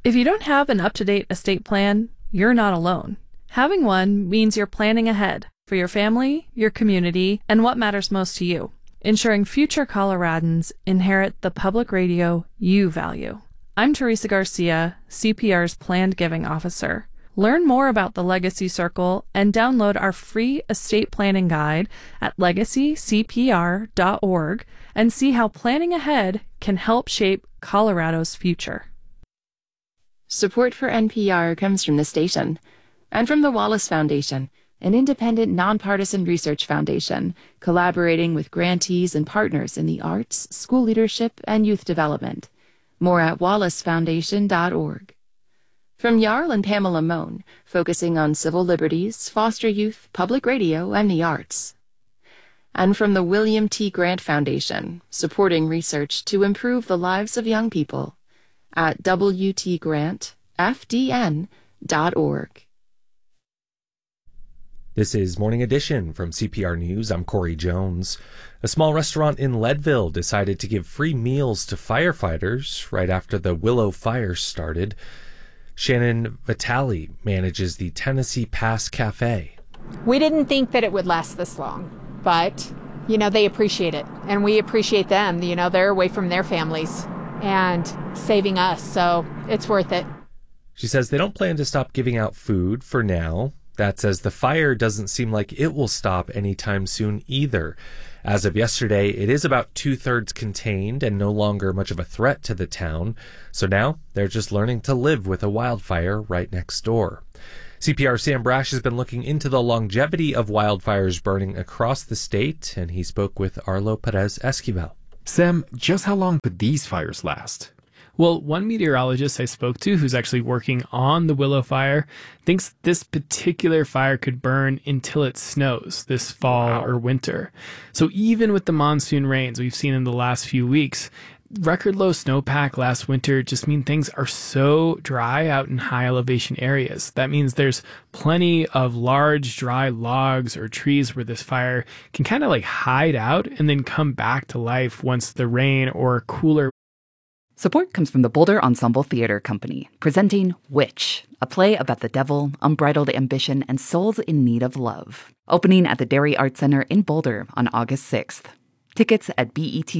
If you don't have an up-to-date estate plan, you're not alone. Having one means you're planning ahead for your family, your community, and what matters most to you, ensuring future Coloradans inherit the public radio you value. I'm Teresa Garcia, CPR's Planned Giving Officer. Learn more about the Legacy Circle and download our free estate planning guide at legacycpr.org and see how planning ahead can help shape Colorado's future. Support for NPR comes from the station and from the Wallace Foundation, an independent, nonpartisan research foundation collaborating with grantees and partners in the arts, school leadership, and youth development. More at wallacefoundation.org. From Jarl and Pamela Mohn, focusing on civil liberties, foster youth, public radio, and the arts. And from the William T. Grant Foundation, supporting research to improve the lives of young people at wtgrantfdn.org. This is Morning Edition from CPR News. I'm Corey Jones. A small restaurant in Leadville decided to give free meals to firefighters right after the Willow fire started. Shannon Vitale manages the Tennessee Pass Cafe. We didn't think that it would last this long, but, they appreciate it. And we appreciate them. They're away from their families and saving us, so it's worth it. She says they don't plan to stop giving out food for now. That says the fire doesn't seem like it will stop anytime soon either. As of yesterday, it is about 2/3 contained and no longer much of a threat to the town. So now they're just learning to live with a wildfire right next door. CPR Sam Brash has been looking into the longevity of wildfires burning across the state, and he spoke with Arlo Perez Esquivel. Sam, just how long could these fires last? Well, one meteorologist I spoke to who's actually working on the Willow fire thinks this particular fire could burn until it snows this fall or winter. So even with the monsoon rains we've seen in the last few weeks, record low snowpack last winter just mean things are so dry out in high elevation areas. That means there's plenty of large dry logs or trees where this fire can kind of hide out and then come back to life once the rain or cooler. Support comes from the Boulder Ensemble Theater Company, presenting Witch, a play about the devil, unbridled ambition, and souls in need of love. Opening at the Dairy Arts Center in Boulder on August 6th. Tickets at BET